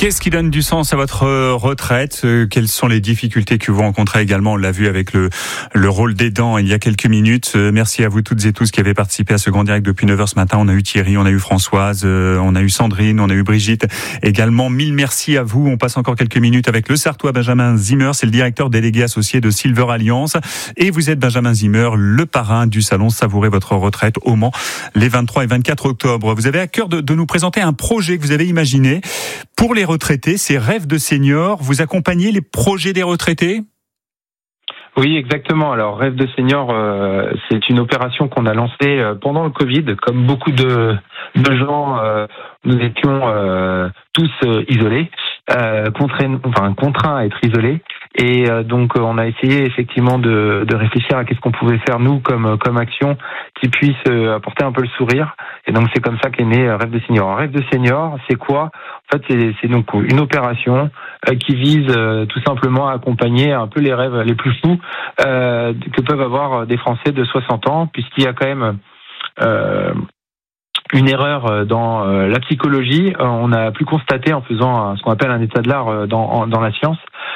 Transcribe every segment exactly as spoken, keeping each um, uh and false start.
Qu'est-ce qui donne du sens à votre retraite ? Quelles sont les difficultés que vous rencontrez également ? On l'a vu avec le, le rôle d'aidant il y a quelques minutes. Merci à vous toutes et tous qui avez participé à ce grand direct depuis neuf heures ce matin. On a eu Thierry, on a eu Françoise, on a eu Sandrine, on a eu Brigitte également. Mille merci à vous. On passe encore quelques minutes avec le Sartois Benjamin Zimmer. C'est le directeur délégué associé de Silver Alliance. Et vous êtes Benjamin Zimmer, le parrain du salon Savourez votre retraite au Mans les vingt-trois et vingt-quatre octobre. Vous avez à cœur de, de nous présenter un projet que vous avez imaginé pour les retraités, c'est Rêves de seniors. Vous accompagnez les projets des retraités ? Oui, exactement. Alors, Rêves de seniors, euh, c'est une opération qu'on a lancée euh, pendant le Covid. Comme beaucoup de, de gens, euh, nous étions euh, tous euh, isolés, euh, contraints, enfin, contraints à être isolés. Et euh, donc, on a essayé effectivement de, de réfléchir à qu'est-ce qu'on pouvait faire, nous, comme, comme action, qui puisse euh, apporter un peu le sourire. Et donc, c'est comme ça qu'est né Rêve de seniors. Alors, Rêve de seniors, c'est quoi ? En fait, c'est, c'est donc une opération euh, qui vise euh, tout simplement à accompagner un peu les rêves les plus fous euh, que peuvent avoir des Français de soixante ans, puisqu'il y a quand même euh, une erreur dans la psychologie. On a pu constater en faisant ce qu'on appelle un état de l'art dans, dans la science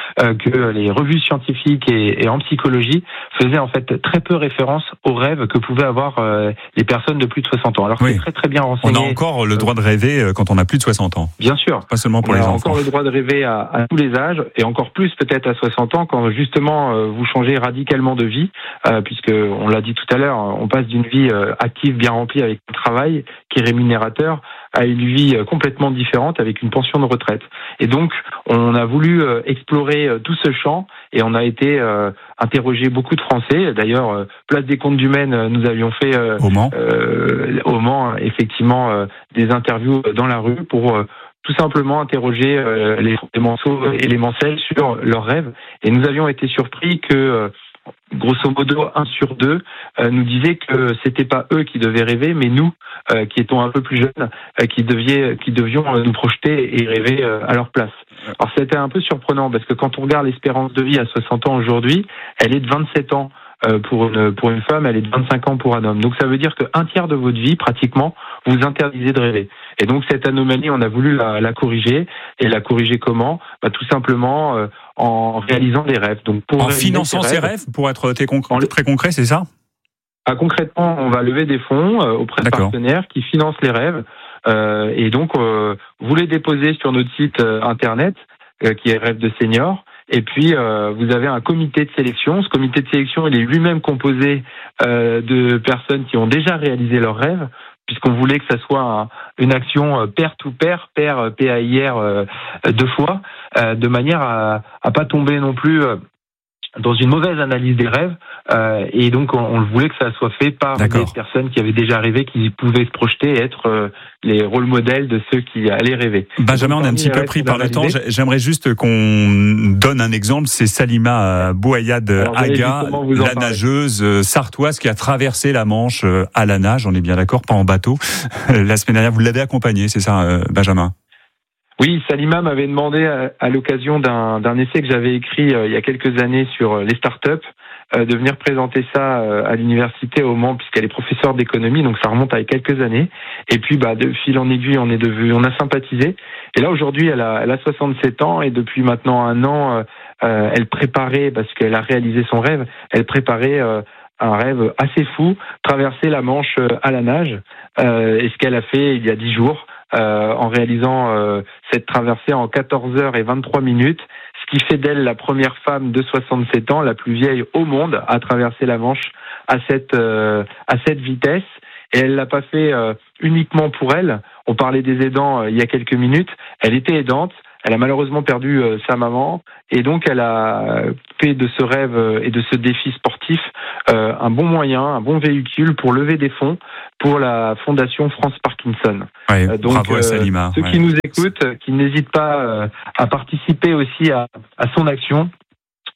que les revues scientifiques et, et en psychologie faisaient en fait très peu référence aux rêves que pouvaient avoir les personnes de plus de soixante ans. Alors oui. C'est très très bien renseigné. On a encore le droit de rêver quand on a plus de soixante ans. Bien sûr. Pas seulement pour on les a enfants. Encore le droit de rêver à, à tous les âges et encore plus peut-être à soixante ans quand justement vous changez radicalement de vie, euh, puisque on l'a dit tout à l'heure, on passe d'une vie active bien remplie avec un travail qui est rémunérateur à une vie complètement différente avec une pension de retraite. Et donc, on a voulu explorer tout ce champ et on a été euh, interroger beaucoup de Français. D'ailleurs, euh, Place des Comptes du Maine, nous avions fait euh, au Mans, euh, au Mans effectivement euh, des interviews dans la rue pour euh, tout simplement interroger euh, les, les Manceaux et les Mancelles sur leurs rêves. Et nous avions été surpris que euh, grosso modo, un sur deux euh, nous disait que c'était pas eux qui devaient rêver, mais nous, euh, qui étions un peu plus jeunes, euh, qui, deviez, qui devions euh, nous projeter et rêver euh, à leur place. Alors c'était un peu surprenant, parce que quand on regarde l'espérance de vie à soixante ans aujourd'hui, elle est de vingt-sept ans euh, pour, une, pour une femme, elle est de vingt-cinq ans pour un homme. Donc ça veut dire qu'un tiers de votre vie, pratiquement, vous interdisez de rêver. Et donc cette anomalie, on a voulu la, la corriger. Et la corriger comment ? Bah, tout simplement euh, en réalisant des rêves. Donc pour en finançant ces rêves, rêves, pour être très concret, très concret, c'est ça ? Ah, concrètement, on va lever des fonds euh, auprès de D'accord. partenaires qui financent les rêves. Euh, et donc, euh, vous les déposez sur notre site euh, internet, euh, qui est Rêves de seniors. Et puis, euh, vous avez un comité de sélection. Ce comité de sélection, il est lui-même composé euh, de personnes qui ont déjà réalisé leurs rêves, puisqu'on voulait que ça soit un, une action pair-to-pair, pair, P A I R, euh, deux fois, euh, de manière à, à pas tomber non plus euh, dans une mauvaise analyse des rêves. Euh, et donc, on, on voulait que ça soit fait par D'accord. des personnes qui avaient déjà rêvé, qui pouvaient se projeter et être euh, les rôles modèles de ceux qui allaient rêver. Benjamin, on est un petit peu pris par le temps. J'aimerais juste qu'on donne un exemple. C'est Salima Bouayad Aga, la nageuse sartoise qui a traversé la Manche à la nage. On est bien d'accord, pas en bateau. La semaine dernière, vous l'avez accompagnée, c'est ça, Benjamin ? Oui, Salima m'avait demandé à, à l'occasion d'un, d'un essai que j'avais écrit euh, il y a quelques années sur euh, les startups, euh, de venir présenter ça euh, à l'université au Mans, puisqu'elle est professeure d'économie, donc ça remonte à quelques années. Et puis, bah, de fil en aiguille, on est devenu, on a sympathisé. Et là, aujourd'hui, elle a, elle a soixante-sept ans et depuis maintenant un an, euh, elle préparait, parce qu'elle a réalisé son rêve, elle préparait euh, un rêve assez fou, traverser la Manche à la nage. Euh, et ce qu'elle a fait il y a dix jours. Euh, en réalisant euh, cette traversée en quatorze heures et vingt-trois minutes, ce qui fait d'elle la première femme de soixante-sept ans, la plus vieille au monde, à traverser la Manche à cette, euh, à cette vitesse. Et elle l'a pas fait euh, uniquement pour elle. On parlait des aidants euh, il y a quelques minutes. Elle était aidante. Elle a malheureusement perdu euh, sa maman et donc elle a fait de ce rêve euh, et de ce défi sportif euh, un bon moyen, un bon véhicule pour lever des fonds pour la Fondation France Parkinson. Ouais, euh, donc, bravo à Salima. Euh, ceux ouais. qui nous écoutent, qui n'hésitent pas euh, à participer aussi à, à son action,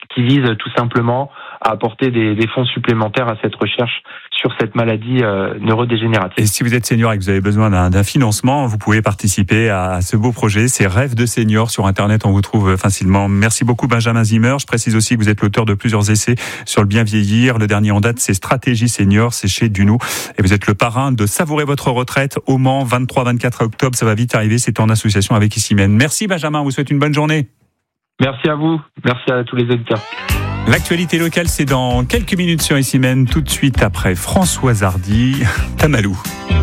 qui vise tout simplement à apporter des, des fonds supplémentaires à cette recherche sur cette maladie euh, neurodégénérative. Et si vous êtes senior et que vous avez besoin d'un, d'un financement, vous pouvez participer à ce beau projet. C'est Rêves de senior sur Internet, on vous trouve facilement. Merci beaucoup Benjamin Zimmer. Je précise aussi que vous êtes l'auteur de plusieurs essais sur le bien vieillir. Le dernier en date, c'est Stratégie senior, c'est chez Duno. Et vous êtes le parrain de Savourer votre retraite au Mans, vingt-trois vingt-quatre octobre. Ça va vite arriver, c'est en association avec Issimène. Merci Benjamin, on vous souhaite une bonne journée. Merci à vous, merci à tous les auditeurs. L'actualité locale, c'est dans quelques minutes sur Issimène, tout de suite après Françoise Hardy, Tamalou.